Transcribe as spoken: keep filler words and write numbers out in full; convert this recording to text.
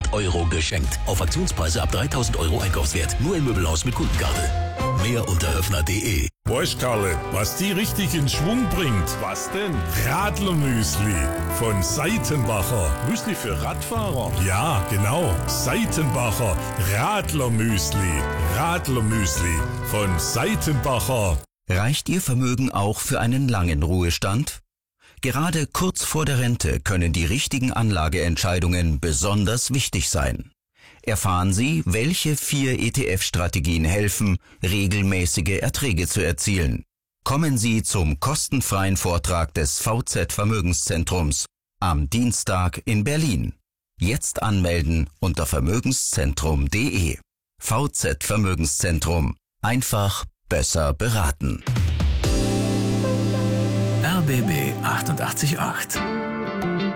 Euro geschenkt. Auf Aktionspreise ab dreitausend Euro Einkaufswert. Nur im Möbelhaus mit Kundenkarte. Mehr unter öffner punkt de. Weißt, Karle, was die richtig in Schwung bringt? Was denn? Radlermüsli von Seitenbacher. Müsli für Radfahrer? Ja, genau. Seitenbacher Radlermüsli. Radlermüsli von Seitenbacher. Reicht Ihr Vermögen auch für einen langen Ruhestand? Gerade kurz vor der Rente können die richtigen Anlageentscheidungen besonders wichtig sein. Erfahren Sie, welche vier E T F-Strategien helfen, regelmäßige Erträge zu erzielen. Kommen Sie zum kostenfreien Vortrag des V Z Vermögenszentrums am Dienstag in Berlin. Jetzt anmelden unter vermögenszentrum punkt de. V Z Vermögenszentrum. Einfach besser beraten. R B B achtundachtzig Komma acht